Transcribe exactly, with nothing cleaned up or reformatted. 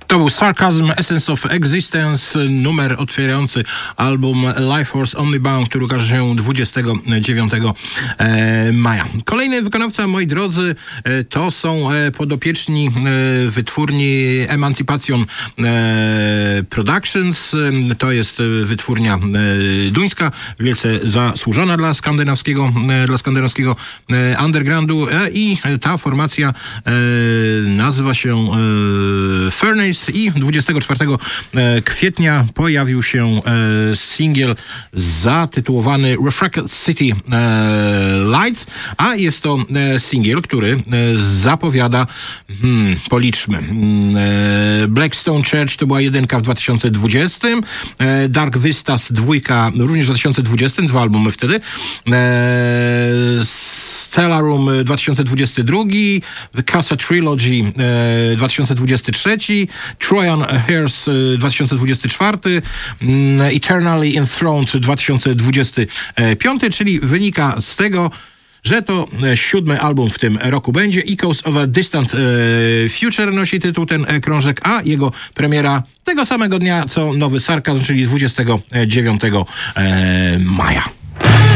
To był Sarcasm, Essence of Existence, numer otwierający album Life Force Only Bound, który ukaże się dwudziestego dziewiątego maja. Kolejny wykonawca, moi drodzy, to są podopieczni wytwórni Emancipation Productions. To jest wytwórnia duńska, wielce zasłużona dla skandynawskiego, dla skandynawskiego undergroundu i ta formacja nazywa się Furnace i dwudziestego czwartego kwietnia pojawił się singiel zatytułowany Refracted City Lights, a jest to singiel, który zapowiada, hmm, policzmy, Blackstone Church to była jedynka w dwa tysiące dwudziestym, Dark Vistas dwójka również w dwa tysiące dwudziestym, dwa albumy wtedy, Stellarum dwa tysiące dwudziesty drugi, The Casa Trilogy dwa tysiące dwudziesty trzeci, Trojan Hearse dwa tysiące dwudziesty czwarty, Eternally Enthroned dwa tysiące dwudziesty piąty, czyli wynika z tego, że to siódmy album w tym roku będzie. Echoes of a Distant Future nosi tytuł ten krążek, a jego premiera tego samego dnia co nowy Sarcasm, czyli dwudziestego dziewiątego maja.